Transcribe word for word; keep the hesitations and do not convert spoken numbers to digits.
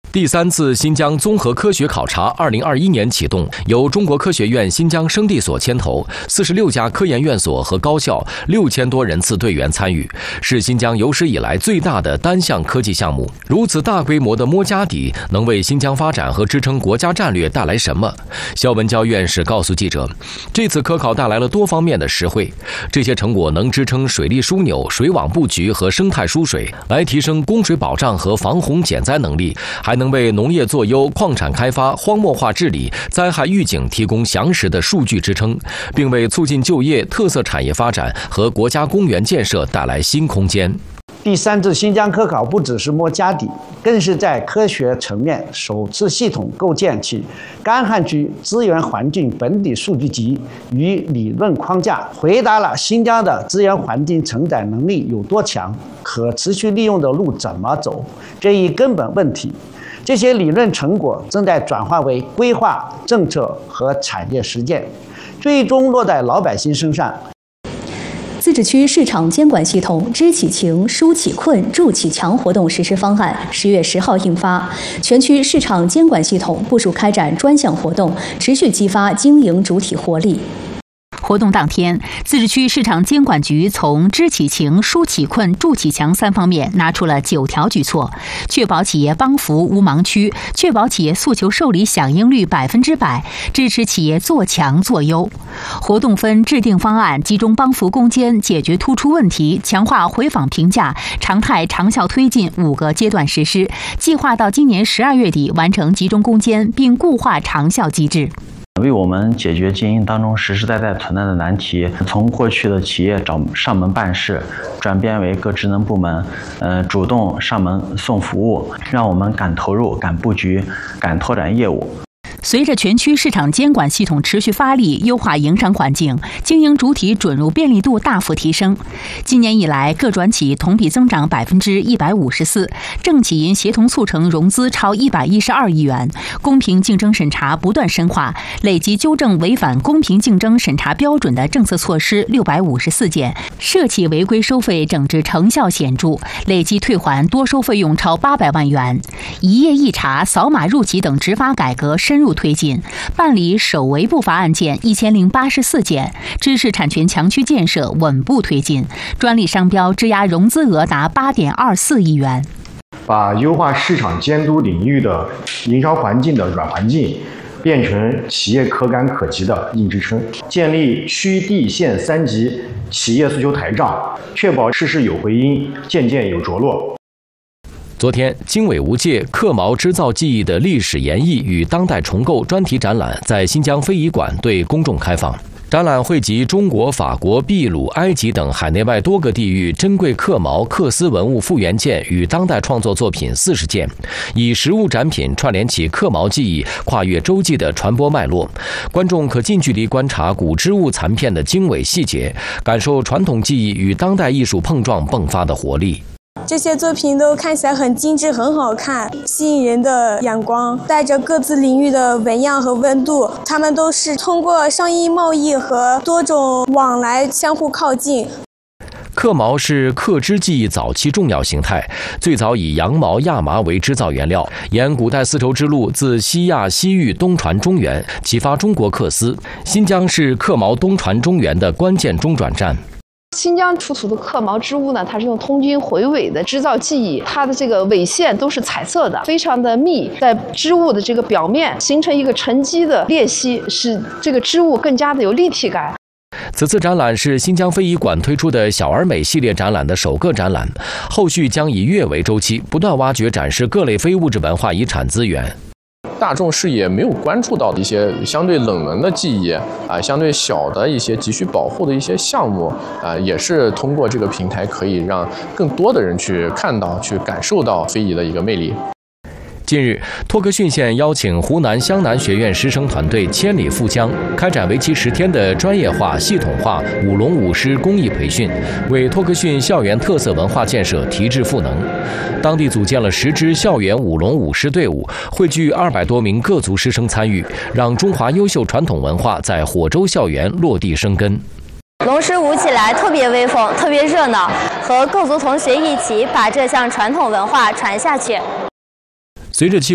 第三次新疆综合科学考察二零二一年启动，由中国科学院新疆生地所牵头，四十六家科研院所和高校六千多人次队员参与，是新疆有史以来最大的单项科技项目。如此大规模的摸家底，能为新疆发展和支撑国家战略带来什么？肖文娇院士告诉记者，这次科考带来了多方面的实惠，这些成果能支撑水利枢纽、水网布局和生态输水，来提升供水保障和防洪减灾能力，还能为农业作优、矿产开发、荒漠化治理、灾害预警提供详实的数据支撑，并为促进就业、特色产业发展和国家公园建设带来新空间。 第三次新疆科考不只是摸家底，更是在科学层面首次系统构建起干旱区资源环境本地数据集与理论框架，回答了新疆的资源环境承载能力有多强、可持续利用的路怎么走这一根本问题。这些理论成果正在转化为规划、政策和产业实践，最终落在老百姓身上。 自治区市场监管系统知起情、疏起困、助起强活动实施方案十月十号印发，全区市场监管系统部署开展专项活动，持续激发经营主体活力。 活动当天，自治区市场监管局从知起情、疏起困、助起强三方面拿出了九条举措，确保企业帮扶无盲区，确保企业诉求受理响应率百分之百，支持企业做强做优。活动分制定方案、集中帮扶攻坚、解决突出问题、强化回访评价、常态长效推进五个阶段实施，计划到今年十二月底完成集中攻坚，并固化长效机制。 为我们解决经营当中实实在在存在的难题，从过去的企业找上门办事，转变为各职能部门，呃，主动上门送服务，让我们敢投入、敢布局、敢拓展业务。 随着全区市场监管系统持续发力，优化营商环境，经营主体准入便利度大幅提升。今年以来，各转企同比增长百分之一百五十四，政企银协同促成融资超一百一十二亿元，公平竞争审查不断深化，累计纠正违反公平竞争审查标准的政策措施六百五十四件，涉企违规收费整治成效显著，累计退还多收费用超八百万元。一页一查、扫码入企等执法改革深入推进，办理首违不罚案件一千零八十四件，知识产权强区建设稳步推进，专利商标质押融资额达八点二四亿元。 把优化市场监督领域的营商环境的软环境变成企业可感可及的硬支撑，建立区地县三级企业诉求台账，确保事事有回音，件件有着落。 昨天，经纬无界克毛织造技艺的历史演绎与当代重构专题展览在新疆非遗馆对公众开放。展览汇集中国、法国、秘鲁、埃及等海内外多个地域珍贵克毛、缂丝文物复原件与当代创作作品四十件，以实物展品串联起克毛技艺跨越洲际的传播脉络。观众可近距离观察古织物残片的经纬细节，感受传统技艺与当代艺术碰撞迸发的活力。 这些作品都看起来很精致、很好看，吸引人的眼光，带着各自领域的纹样和温度。它们都是通过商业贸易和多种往来相互靠近。 克毛是缂织技艺早期重要形态，最早以羊毛、亚麻为织造原料，沿古代丝绸之路自西亚、西域东传中原，启发中国缂丝。新疆是克毛东传中原的关键中转站。 新疆出土的克毛织物呢，它是用通军回尾的织造技艺，它的这个纬线都是彩色的，非常的密，在织物的这个表面形成一个沉积的裂隙，使这个织物更加的有立体感。 此次展览是新疆非遗馆推出的小而美系列展览的首个展览，后续将以月为周期，不断挖掘展示各类非物质文化遗产资源。 大众视野没有关注到的一些相对冷门的技艺啊，相对小的一些急需保护的一些项目啊，也是通过这个平台可以让更多的人去看到、去感受到非遗的一个魅力。 近日，托克逊县邀请湖南湘南学院师生团队千里赴疆，开展为期十天的专业化、系统化舞龙舞狮公益培训，为托克逊校园特色文化建设提质赋能。当地组建了十支校园舞龙舞狮队伍，汇聚二百多名各族师生参与，让中华优秀传统文化在火州校园落地生根。 龙狮舞起来特别威风，特别热闹，和各族同学一起把这项传统文化传下去。 随着气